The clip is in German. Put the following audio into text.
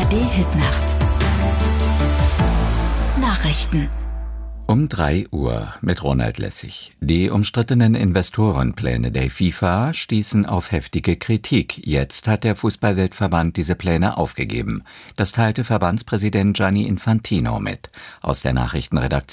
ARD-Hitnacht. Nachrichten. Um 3 Uhr mit Ronald Lessig. Die umstrittenen Investorenpläne der FIFA stießen auf heftige Kritik. Jetzt hat der Fußballweltverband diese Pläne aufgegeben. Das teilte Verbandspräsident Gianni Infantino mit. Aus der Nachrichtenredaktion